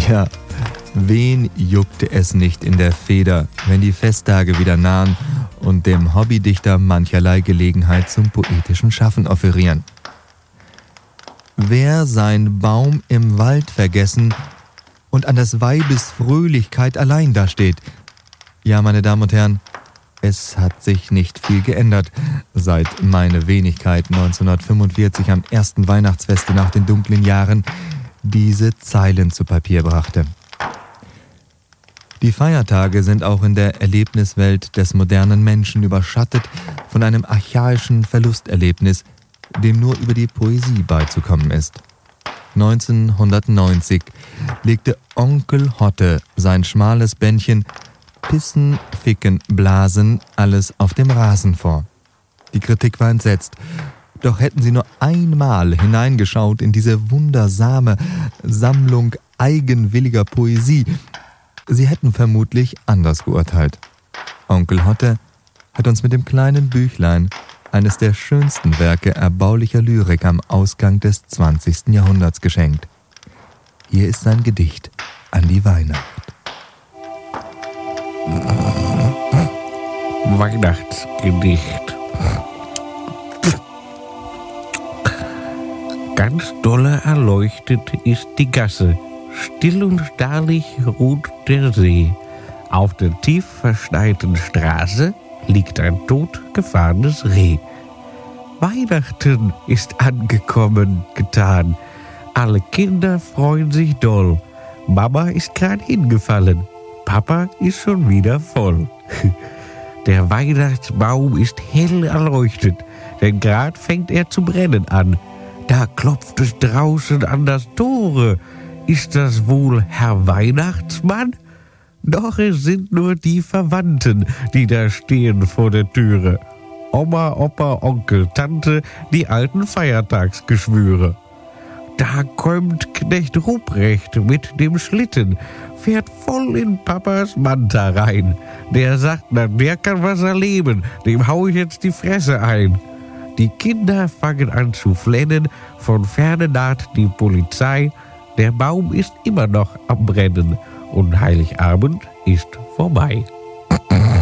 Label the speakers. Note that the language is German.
Speaker 1: Tja, wen juckte es nicht in der Feder, wenn die Festtage wieder nahen und dem Hobbydichter mancherlei Gelegenheit zum poetischen Schaffen offerieren. Wer sein Baum im Wald vergessen und an des Weibes Fröhlichkeit allein dasteht. Ja, meine Damen und Herren, es hat sich nicht viel geändert, seit meine Wenigkeit 1945 am ersten Weihnachtsfeste nach den dunklen Jahren diese Zeilen zu Papier brachte. Die Feiertage sind auch in der Erlebniswelt des modernen Menschen überschattet von einem archaischen Verlusterlebnis, dem nur über die Poesie beizukommen ist. 1990 legte Onkel Hotte sein schmales Bändchen Pissen, Ficken, Blasen, alles auf dem Rasen vor. Die Kritik war entsetzt. Doch hätten sie nur einmal hineingeschaut in diese wundersame Sammlung eigenwilliger Poesie, sie hätten vermutlich anders geurteilt. Onkel Hotte hat uns mit dem kleinen Büchlein eines der schönsten Werke erbaulicher Lyrik am Ausgang des 20. Jahrhunderts geschenkt. Hier ist sein Gedicht an die Weihnacht.
Speaker 2: Weihnachtsgedicht. Ganz dolle erleuchtet ist die Gasse, still und starrlich ruht der See. Auf der tief verschneiten Straße liegt ein totgefahrenes Reh. Weihnachten ist angekommen, getan. Alle Kinder freuen sich doll. Mama ist gerade hingefallen. Papa ist schon wieder voll. Der Weihnachtsbaum ist hell erleuchtet, denn grad fängt er zu brennen an. Da klopft es draußen an das Tore. Ist das wohl Herr Weihnachtsmann? Doch es sind nur die Verwandten, die da stehen vor der Türe. Oma, Opa, Onkel, Tante, die alten Feiertagsgeschwüre. Da kommt Knecht Ruprecht mit dem Schlitten, fährt voll in Papas Manta rein. Der sagt, na, der kann was erleben, dem hau ich jetzt die Fresse ein. Die Kinder fangen an zu flennen, von ferne naht die Polizei. Der Baum ist immer noch am Brennen und Heiligabend ist vorbei.